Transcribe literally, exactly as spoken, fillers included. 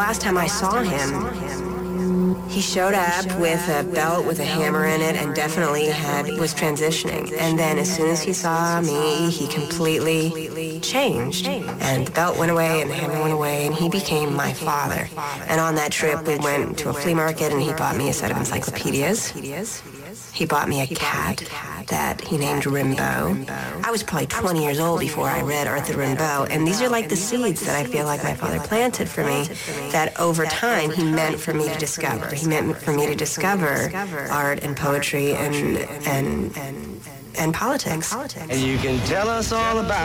last time I saw him, he showed up with a belt with a hammer in it and definitely had was transitioning. And then as soon as he saw me, he completely changed. And the belt went away and the hammer went away and he became my father. And on that trip, we went to a flea market and he bought me a set of encyclopedias. He bought me a cat that he named Rimbaud. I was probably twenty years old before I read Arthur Rimbaud, and these are like the seeds that I feel like my father planted for me that over time he meant for me to discover. He meant for me to discover art and poetry and and and, and politics. And you can tell us all about